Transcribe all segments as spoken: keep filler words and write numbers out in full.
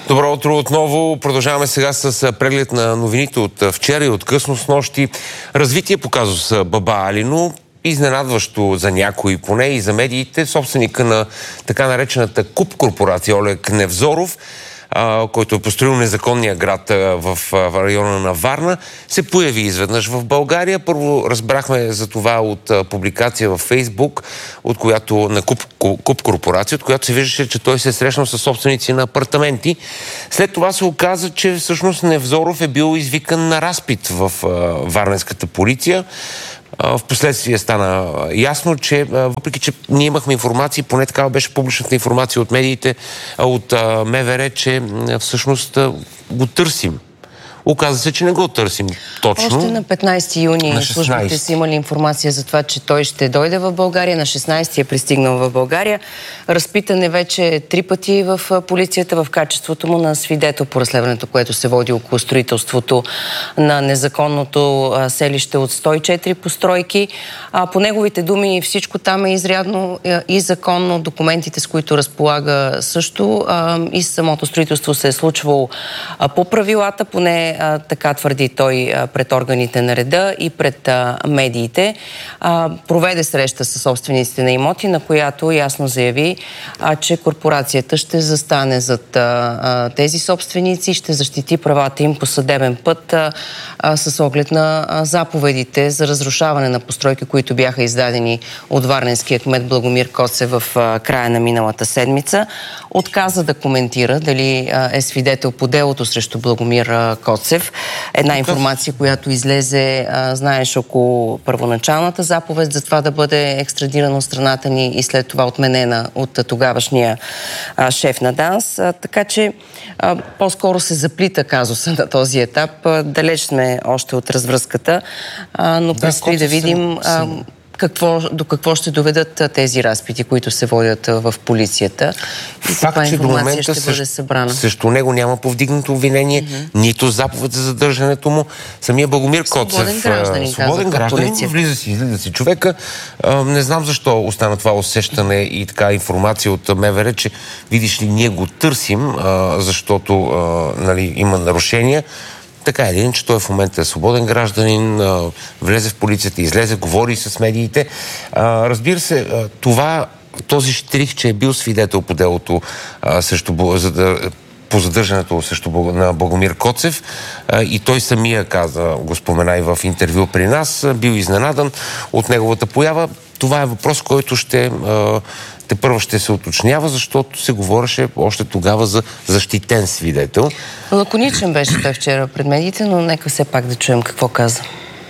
Добро утро отново. Продължаваме сега с преглед на новините от вчера и от късно снощи. Развитие по казус Баба Али, но изненадващо за някои, поне и за медиите, собственика на така наречената КУП корпорация Олег Невзоров, който е построил незаконния град в района на Варна, се появи изведнъж в България. Първо разбрахме за това от публикация във Фейсбук, от която на КУП, КУП корпорация, от която се виждаше, че той се е срещнал с собственици на апартаменти. След това се оказа, че всъщност Невзоров е бил извикан на разпит в варненската полиция. Впоследствие стана ясно, че въпреки, че ние имахме информация, поне такава беше публичната информация от медиите, от МВР, че всъщност го търсим. Оказва се, че не го търсим точно. Още на петнайсети юни службите са имали информация за това, че той ще дойде в България. На шестнайсети е пристигнал в България. Разпитан е вече три пъти в полицията в качеството му на свидетел по разследването, което се води около строителството на незаконното селище от сто и четири постройки. А по неговите думи всичко там е изрядно и законно. Документите, с които разполага също, и самото строителство се е случвало по правилата, поне А, така твърди той а, пред органите на реда и пред а, медиите. А, проведе среща с собствениците на имоти, на която ясно заяви, а, че корпорацията ще застане зад а, а, тези собственици, ще защити правата им по съдебен път а, а, с оглед на а, заповедите за разрушаване на постройки, които бяха издадени от варненския кмет Благомир Коцев в а, края на миналата седмица. Отказа да коментира дали а, е свидетел по делото срещу Благомир а, Коцев. Една информация, която излезе, а, знаеш, около първоначалната заповед за това да бъде екстрадирана от страната ни и след това отменена от а, тогавашния а, шеф на ДАНС. А, така че а, по-скоро се заплита казуса на този етап. А, далеч сме още от развръзката, а, но да, предстои да видим а, Какво, до какво ще доведат тези разпити, които се водят в полицията. И факт, че до момента ще също, бъде събрана. Срещу него няма повдигнато обвинение, mm-hmm. нито заповед за задържането му. Самия Благомир Коцев, свободен гражданин, свободен гражданин, влиза си, излиза си човека. А, не знам защо остана това усещане и така информация от МВР, че видиш ли, ние го търсим, а, защото а, нали, има нарушения. Така е един, че той в момента е свободен гражданин, а, влезе в полицията, излезе, говори с медиите. А, разбира се, а, това, този щрих, че е бил свидетел по делото а, срещу, за да, по задържането срещу на Благомир Коцев, а, и той самия каза, го спомена и в интервю при нас, а, бил изненадан от неговата поява. Това е въпрос, който ще... А, те първо ще се уточнява, защото се говореше още тогава за защитен свидетел. Лаконичен беше той вчера пред медиите, но нека все пак да чуем какво каза.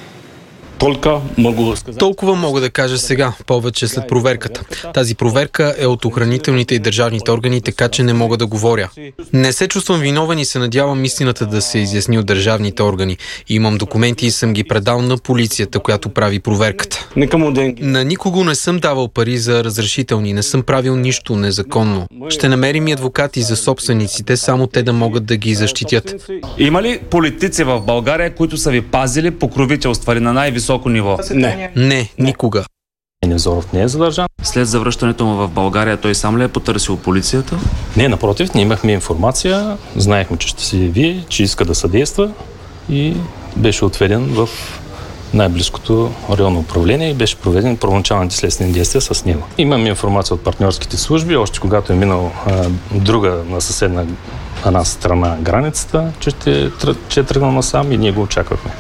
Толкова мога да кажа сега, повече след проверката. Тази проверка е от охранителните и държавните органи, така че не мога да говоря. Не се чувствам виновен и се надявам истината да се изясни от държавните органи. Имам документи и съм ги предал на полицията, която прави проверката. На никого не съм давал пари за разрешителни, не съм правил нищо незаконно. Ще намерим и адвокати за собствениците, само те да могат да ги защитят. Има ли политици в България, които са ви пазили, покровителствали на най-високо ниво? Не. Не, никога. Невзоров не е задържан. След завръщането му в България, той сам ли е потърсил полицията? Не, напротив, ние имахме информация, знаехме, че ще се яви, че иска да съдейства и беше отведен в най-близкото районно управление и беше проведен първоначалните следствени действия с него. Имаме информация от партньорските служби, още когато е минал а, друга на съседна една страна границата, че, ще, че е тръгнал насам и ние го очаквахме.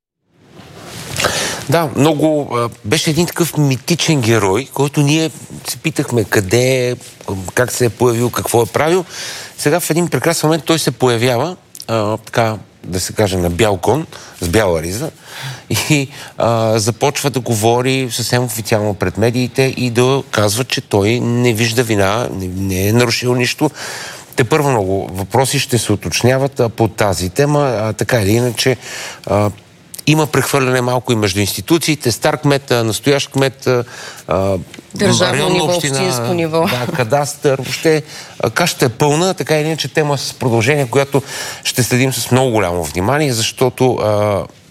Да, много... Беше един такъв митичен герой, който ние се питахме къде е, как се е появил, какво е правил. Сега в един прекрасен момент той се появява, а, така да се каже, на бял кон, с бяла риза и а, започва да говори съвсем официално пред медиите и да казва, че той не вижда вина, не, не е нарушил нищо. Те първо много въпроси ще се уточняват а, по тази тема, а, така или иначе а, има прехвърляне малко и между институциите, стар кмет, настоящ кмет, държавно ниво, община, общинско ниво. Да, кадастър, въобще кашата е пълна, така или иначе тема с продължение, която ще следим с много голямо внимание, защото а,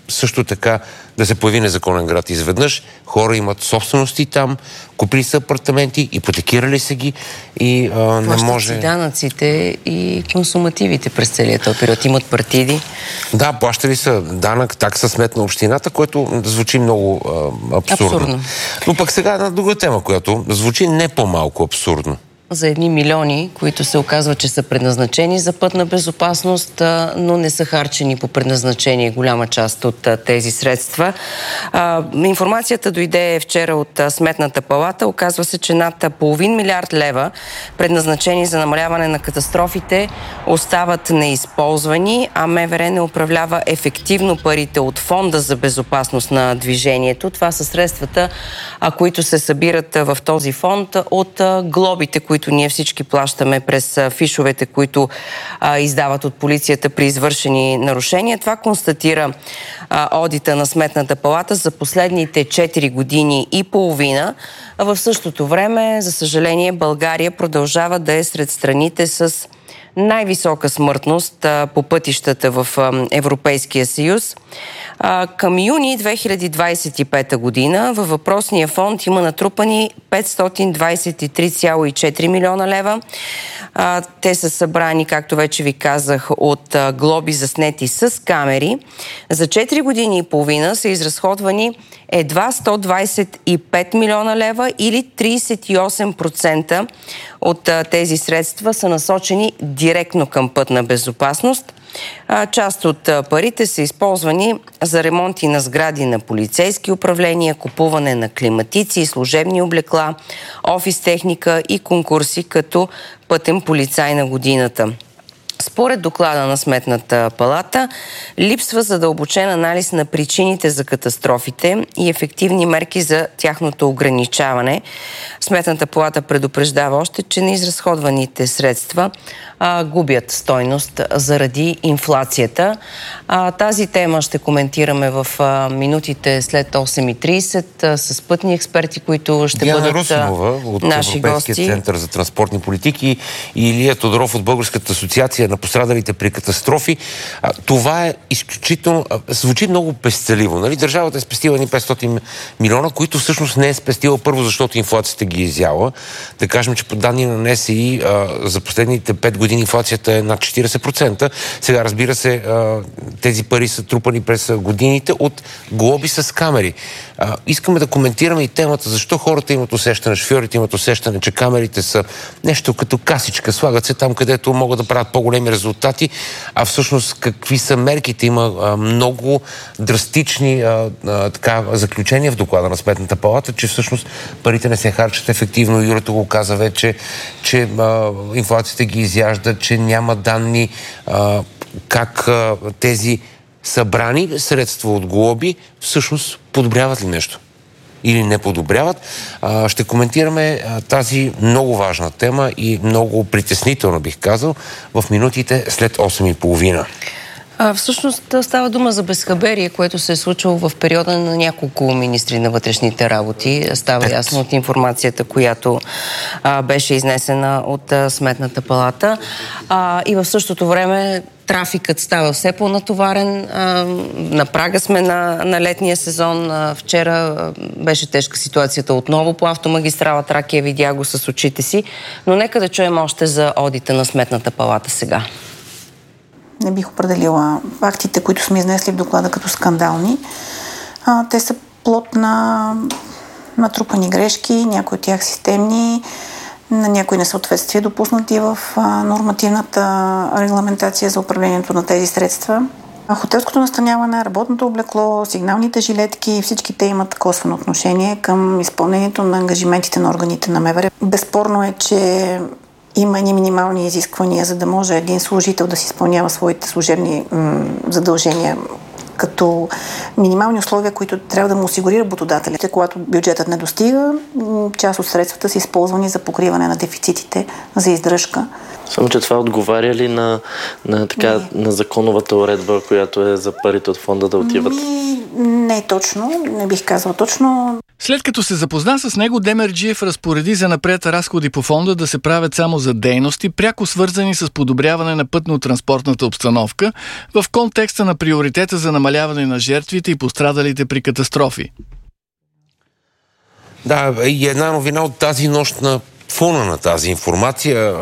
също така да се появи незаконен град изведнъж. Хора имат собствености там, купили са апартаменти, ипотекирали са ги и а, не Плащат може... си данъците и консумативите през целия този период. Имат партиди. Да, плащали са данък, такса смет на общината, което звучи много а, абсурдно. абсурдно. Но пък сега една друга тема, която звучи не по-малко абсурдно. За едни милиони, които се оказва, че са предназначени за пътна безопасност, но не са харчени по предназначение голяма част от тези средства. Информацията дойде вчера от Сметната палата. Оказва се, че над половин милиард лева, предназначени за намаляване на катастрофите, остават неизползвани, а МВР не управлява ефективно парите от Фонда за безопасност на движението. Това са средствата, които се събират в този фонд от глобите, които ние всички плащаме през фишовете, които а, издават от полицията при извършени нарушения. Това констатира а, одита на Сметната палата за последните четири години и половина. А в същото време, за съжаление, България продължава да е сред страните с най-висока смъртност а, по пътищата в а, Европейския съюз. А, към юни две хиляди двадесет и пета година във въпросния фонд има натрупани петстотин двадесет и три цяло и четири милиона лева. А, те са събрани, както вече ви казах, от а, глоби заснети с камери. За четири години и половина са изразходвани едва сто двадесет и пет милиона лева или тридесет и осем процента от а, тези средства са насочени директно към пътна безопасност. А, част от а, парите са използвани за ремонти на сгради на полицейски управления, купуване на климатици, служебни облекла, офис техника и конкурси като пътен полицай на годината. Според доклада на Сметната палата, липсва задълбочен анализ на причините за катастрофите и ефективни мерки за тяхното ограничаване. Сметната палата предупреждава още, че неизразходваните средства а, губят стойност заради инфлацията. А, тази тема ще коментираме в а, минутите след осем и тридесет а, с пътни експерти, които ще Диана бъдат Русинова от наши Европейския гости. център за транспортни политики и Илия Тодоров от Българската асоциация на пострадалите при катастрофи. А, това е изключително... А, звучи много пестеливо. Нали? Държавата е спестила ни петстотин милиона, които всъщност не е спестила първо, защото инфлацията ги е изяла. Да кажем, че по данни на НСИ а, за последните пет години инфлацията е над четиридесет процента. Сега, разбира се, а, тези пари са трупани през годините от глоби с камери. А, искаме да коментираме и темата, защо хората имат усещане, шофьорите имат усещане, че камерите са нещо като касичка. Слагат се там, където могат да правят по-големи резултати, а всъщност какви са мерките? Има а, много драстични а, а, така, заключения в доклада на Сметната палата, че всъщност парите не се харчат ефективно. Юрето го каза вече, че а, инфлацията ги изяжда, че няма данни а, как а, тези събрани средства от глоби всъщност подобряват ли нещо или не подобряват. А, ще коментираме а, тази много важна тема и много притеснителна, бих казал, в минутите след осем и половина. А, всъщност става дума за безхаберие, което се е случило в периода на няколко министри на вътрешните работи. Става ясно от информацията, която а, беше изнесена от а, Сметната палата. А, и в същото време трафикът става все по-натоварен. А, на прага сме на, на летния сезон. А, вчера а, беше тежка ситуацията отново по автомагистрала Тракия. Видя го с очите си. Но нека да чуем още за одита на Сметната палата сега. Не бих определила фактите, които сме изнесли в доклада като скандални. А, те са плод на натрупани грешки, някои от тях системни, на някои несъответствия, допуснати в а, нормативната регламентация за управлението на тези средства. А хотелското настаняване, работното облекло, сигналните жилетки, всички те имат косвено отношение към изпълнението на ангажиментите на органите на МВР. Безспорно е, че има и минимални изисквания, за да може един служител да си изпълнява своите служебни м- задължения като минимални условия, които трябва да му осигури работодателите. Когато бюджетът не достига, част от средствата са използвани за покриване на дефицитите, за издръжка. Само, че това отговаря ли на, на, така, на законовата уредба, която е за парите от фонда да отиват? Ми, не точно, не бих казала точно. След като се запозна с него, Демерджиев разпореди за напред разходи по фонда да се правят само за дейности, пряко свързани с подобряване на пътно-транспортната обстановка в контекста на приоритета за намаляване на жертвите и пострадалите при катастрофи. Да, и една новина от тази нощ на фона на тази информация.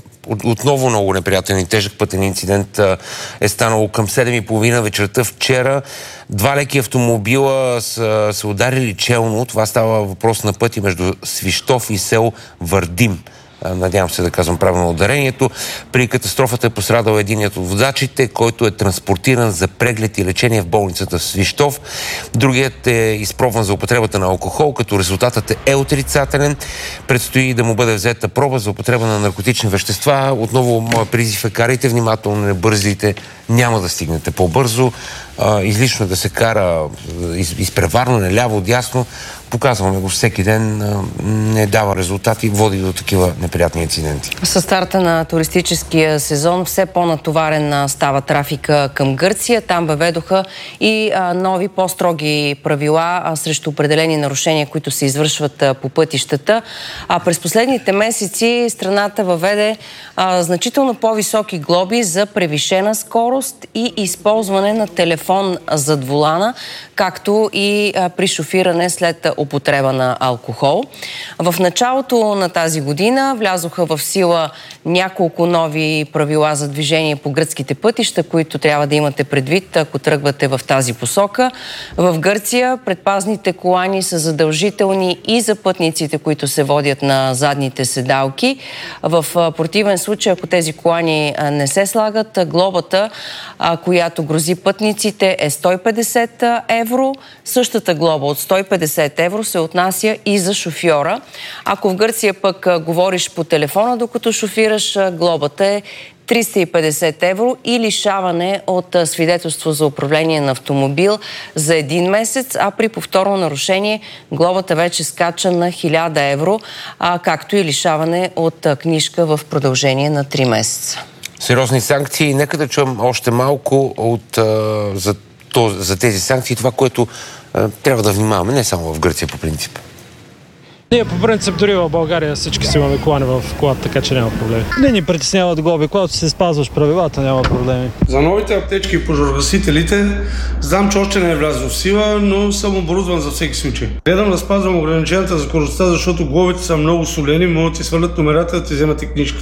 Отново много неприятен и тежък пътен инцидент е станало към седем и половина вечерта вчера. Два леки автомобила са се ударили челно. Това става въпрос на пъти между Свищов и село Върдим. Надявам се да казвам правилно ударението. При катастрофата е пострадал единият от водачите, който е транспортиран за преглед и лечение в болницата в Свищов. Другият е изпробван за употребата на алкохол, като резултатът е отрицателен. Предстои да му бъде взета проба за употреба на наркотични вещества. Отново моя призив е: карайте внимателно, не бързайте, няма да стигнете по-бързо. Излишно да се кара изпреварно, наляво, отдясно. Показваме го всеки ден, не дава резултати, води до такива неприятни инциденти. Със старта на туристическия сезон все по-натоварен става трафика към Гърция. Там въведоха и а, нови по-строги правила а, срещу определени нарушения, които се извършват а, по пътищата. А през последните месеци страната въведе а, значително по-високи глоби за превишена скорост и използване на телефон зад волана, както и а, при шофиране след употреба на алкохол. В началото на тази година влязоха в сила няколко нови правила за движение по гръцките пътища, които трябва да имате предвид, ако тръгвате в тази посока. В Гърция предпазните колани са задължителни и за пътниците, които се водят на задните седалки. В противен случай, ако тези колани не се слагат, глобата, която грози пътниците, е сто и петдесет евро. Същата глоба от сто и петдесет евро се отнася и за шофьора. Ако в Гърция пък говориш по телефона, докато шофираш, глобата е триста и петдесет евро и лишаване от свидетелство за управление на автомобил за един месец, а при повторно нарушение глобата вече скача на хиляда евро, а, както и лишаване от книжка в продължение на три месеца. Сериозни санкции. Нека да чуем още малко от, а, за, то, за тези санкции, това, което а, трябва да внимаваме, не само в Гърция по принцип. Ние по принцип дори в България всички си имаме колани в колата, така че няма проблеми. Не ни притесняват глоби, когато си спазваш правилата, няма проблеми. За новите аптечки и пожарогасителите, знам, че още не е влязло в сила, но съм оборудван за всеки случай. Гледам да спазвам ограниченията за скоростта, защото глобите са много солени, могат да ти свалят номерата, да ти вземат и книжка.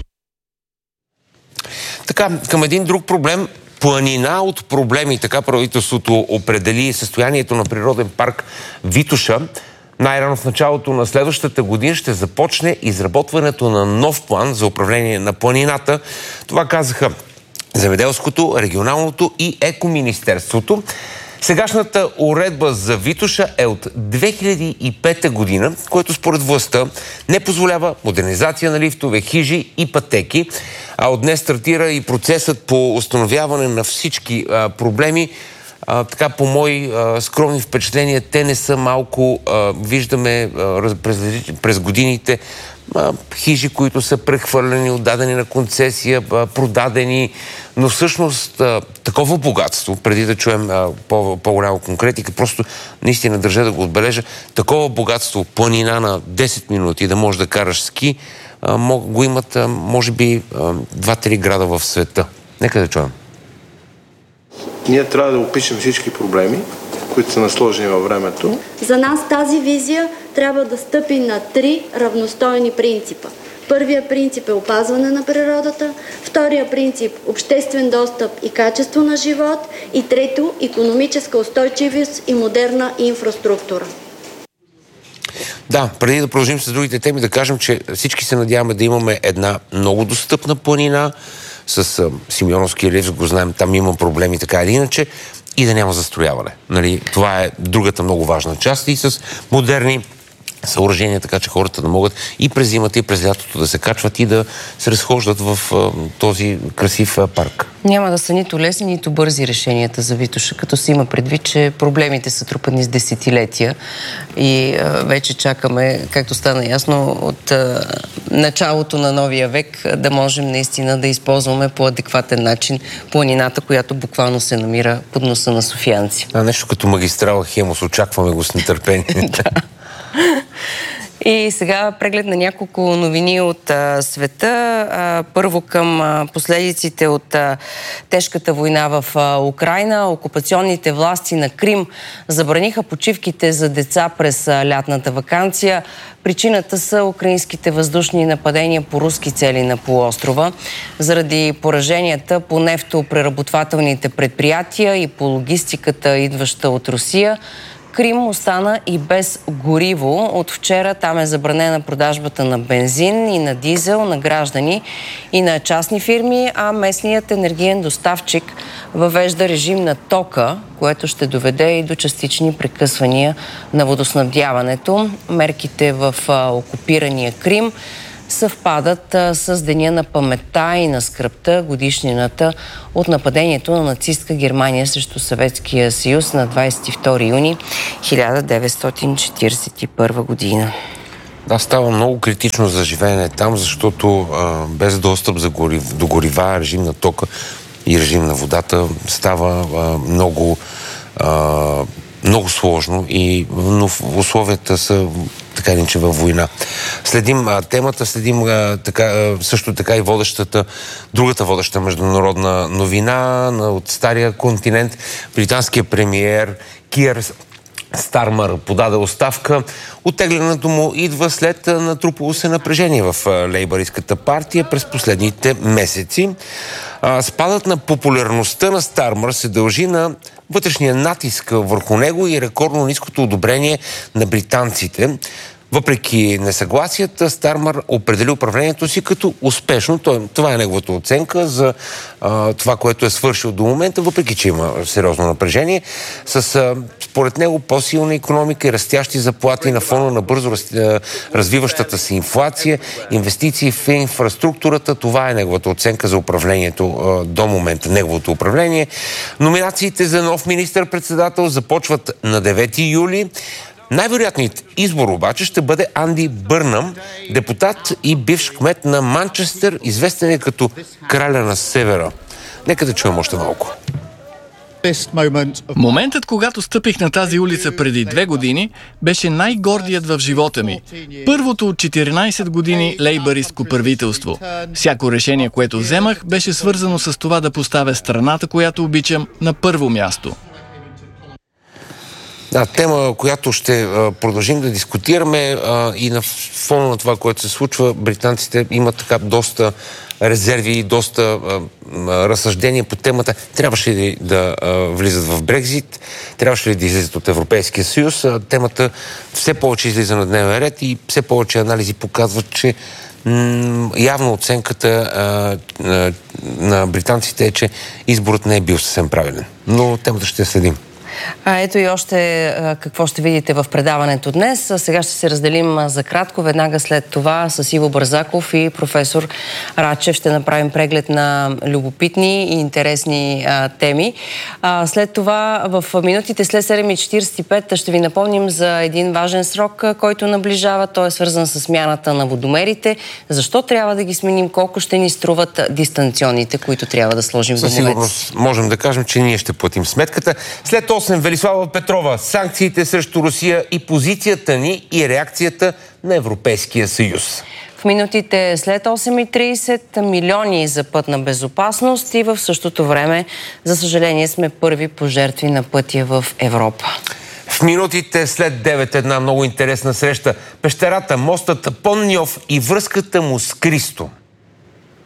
Така, към един друг проблем. Планина от проблеми, така правителството определи състоянието на природен парк Витоша. Най-рано в началото на следващата година ще започне изработването на нов план за управление на планината. Това казаха Земеделското, Регионалното и Екоминистерството. Сегашната уредба за Витоша е от две хиляди и пета година, което според властта не позволява модернизация на лифтове, хижи и пътеки. А от днес стартира и процесът по установяване на всички а, проблеми. А, така, по мои а, скромни впечатления, те не са малко. А, виждаме а, през, през годините а, хижи, които са прехвърлени, отдадени на концесия, а, продадени. Но всъщност а, такова богатство, преди да чуем а, по, по-голяма конкретика, просто наистина държа да го отбележа, такова богатство, планина на десет минути, да можеш да караш ски, а, го имат, а, може би, два-три града в света. Нека да чуем. Ние трябва да опишем всички проблеми, които са насложени във времето. За нас тази визия трябва да стъпи на три равностойни принципа. Първия принцип е опазване на природата, втория принцип – обществен достъп и качество на живот и трето – икономическа устойчивост и модерна инфраструктура. Да, преди да продължим с другите теми, да кажем, че всички се надяваме да имаме една много достъпна планина, с а, Симеоновския релеф, го знаем, там има проблеми така или иначе, и да няма застрояване. Нали? Това е другата много важна част и с модерни съоръжения, така че хората да могат и през зимата, и през лятото да се качват и да се разхождат в а, този красив а, парк. Няма да са нито лесни, нито бързи решенията за Витоша, като се има предвид, че проблемите са трупани с десетилетия и а, вече чакаме, както стана ясно, от а, началото на новия век да можем наистина да използваме по адекватен начин планината, която буквално се намира под носа на софиянци. А, нещо като магистрала Хемус, очакваме го с нетърпение. И сега преглед на няколко новини от а, света. А, първо към а, последиците от а, тежката война в а, Украйна. Окупационните власти на Крим забраниха почивките за деца през а, лятната ваканция. Причината са украинските въздушни нападения по руски цели на полуострова. Заради пораженията по нефтопреработвателните предприятия и по логистиката, идваща от Русия, Крим остана и без гориво. От вчера там е забранена продажбата на бензин и на дизел на граждани и на частни фирми, а местният енергиен доставчик въвежда режим на тока, което ще доведе и до частични прекъсвания на водоснабдяването. Мерките в окупирания Крим съвпадат а, с деня на паметта и на скръбта, годишнината от нападението на нацистка Германия срещу Съветския съюз на двадесет и втори юни хиляда деветстотин четиридесет и първа година. Да, става много критично за живеене там, защото а, без достъп за горив, до горива, режим на тока и режим на водата става а, много а, много сложно, и, но условията са така или иначе във война. Следим а, темата, следим а, така, а, също така и водещата, другата водеща международна новина на, от стария континент. Британският премиер Киер Стармър подаде оставка. Оттеглянето му идва след натрупало се напрежение в лейбъристската партия през последните месеци. А, спадът на популярността на Стармър се дължи на вътрешния натиск върху него и рекордно ниското одобрение на британците. Въпреки несъгласията, Стармър определи управлението си като успешно. Това е неговата оценка за а, това, което е свършил до момента, въпреки че има сериозно напрежение. С, а, според него, по-силна икономика и растящи заплати на фона на бързо раз, а, развиващата се инфлация, инвестиции в инфраструктурата. Това е неговата оценка за управлението а, до момента, неговото управление. Номинациите за нов министър-председател започват на девети юли. Най-вероятният избор обаче ще бъде Анди Бърнъм, депутат и бивш кмет на Манчестър, известен е като краля на севера. Нека да чуем още малко. Моментът, когато стъпих на тази улица преди две години, беше най-гордият в живота ми. Първото от четиринадесет години лейбъристко правителство. Всяко решение, което вземах, беше свързано с това да поставя страната, която обичам, на първо място. Да, тема, която ще а, продължим да дискутираме, а, и на фона на това, което се случва, британците имат така доста резерви и доста а, а, разсъждения по темата. Трябваше ли да а, влизат в Брекзит? Трябваше ли да излизат от Европейския съюз? А, темата все повече излиза на дневен ред и все повече анализи показват, че м- явно оценката а, а, на британците е, че изборът не е бил съвсем правилен. Но темата ще следим. А ето и още какво ще видите в предаването днес. Сега ще се разделим за кратко. Веднага след това с Иво Бързаков и професор Рачев ще направим преглед на любопитни и интересни а, теми. А, след това в минутите след седем и четиридесет и пет ще ви напомним за един важен срок, който наближава. Той е свързан с смяната на водомерите. Защо трябва да ги сменим? Колко ще ни струват дистанционните, които трябва да сложим в домовете? Със сигурност можем да кажем, че ние ще платим сметката. След осем Велислава Петрова, санкциите срещу Русия и позицията ни и реакцията на Европейския съюз. В минутите след осем и тридесет милиони за пътна безопасност и в същото време, за съжаление, сме първи пожертви на пътя в Европа. В минутите след девет една много интересна среща. Пещерата, мостът Понниов и връзката му с Кристо.